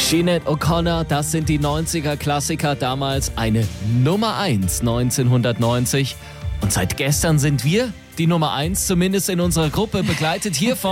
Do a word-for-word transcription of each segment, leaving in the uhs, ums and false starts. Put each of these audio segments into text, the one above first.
Sinead O'Connor, das sind die neunziger-Klassiker, damals eine Nummer eins neunzehnhundertneunzig. Und seit gestern sind wir die Nummer eins, zumindest in unserer Gruppe, begleitet hiervon.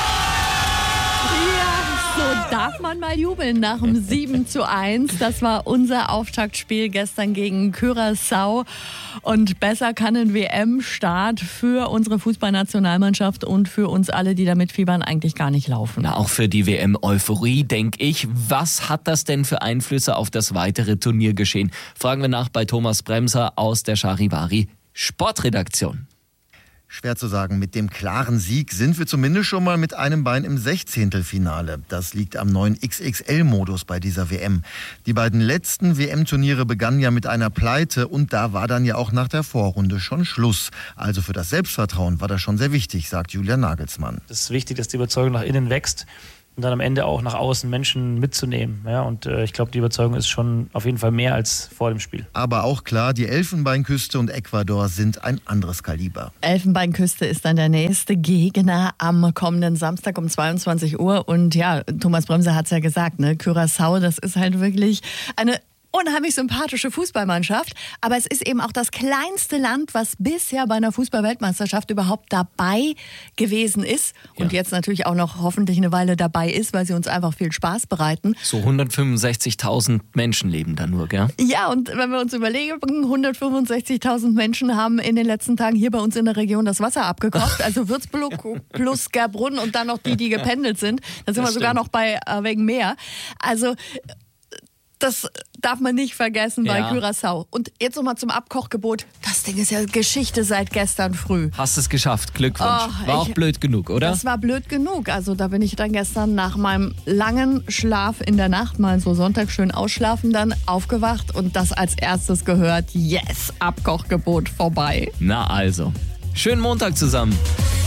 So darf man mal jubeln nach dem sieben zu eins. Das war unser Auftaktspiel gestern gegen Curaçao. Und besser kann ein W M-Start für unsere Fußballnationalmannschaft und für uns alle, die da mitfiebern, eigentlich gar nicht laufen. Na, auch für die W M-Euphorie, denke ich. Was hat das denn für Einflüsse auf das weitere Turniergeschehen? Fragen wir nach bei Thomas Bremser aus der Charivari Sportredaktion. Schwer zu sagen. Mit dem klaren Sieg sind wir zumindest schon mal mit einem Bein im Sechzehntelfinale. Das liegt am neuen X X L-Modus bei dieser W M. Die beiden letzten W M-Turniere begannen ja mit einer Pleite und da war dann ja auch nach der Vorrunde schon Schluss. Also für das Selbstvertrauen war das schon sehr wichtig, sagt Julian Nagelsmann. Es ist wichtig, dass die Überzeugung nach innen wächst und dann am Ende auch nach außen Menschen mitzunehmen. Ja, und äh, ich glaube, die Überzeugung ist schon auf jeden Fall mehr als vor dem Spiel. Aber auch klar, die Elfenbeinküste und Ecuador sind ein anderes Kaliber. Elfenbeinküste ist dann der nächste Gegner am kommenden Samstag um zweiundzwanzig Uhr. Und ja, Thomas Bremser hat es ja gesagt, ne? Curaçao, das ist halt wirklich eine unheimlich sympathische Fußballmannschaft, aber es ist eben auch das kleinste Land, was bisher bei einer Fußball-Weltmeisterschaft überhaupt dabei gewesen ist und ja. jetzt natürlich auch noch hoffentlich eine Weile dabei ist, weil sie uns einfach viel Spaß bereiten. So hundertfünfundsechzigtausend Menschen leben da nur, gell? Ja, und wenn wir uns überlegen, hundertfünfundsechzigtausend Menschen haben in den letzten Tagen hier bei uns in der Region das Wasser abgekocht, also Würzburg plus Gerbrunn und dann noch die, die gependelt sind. Da sind das wir sogar stimmt. noch bei äh, wegen mehr. Also das darf man nicht vergessen bei ja. Curaçao. Und jetzt nochmal zum Abkochgebot. Das Ding ist ja Geschichte seit gestern früh. Hast es geschafft, Glückwunsch. Oh, war auch ich, blöd genug, oder? Das war blöd genug. Also da bin ich dann gestern nach meinem langen Schlaf in der Nacht, mal so Sonntag schön ausschlafen, dann aufgewacht und das als erstes gehört. Yes, Abkochgebot vorbei. Na also, schönen Montag zusammen.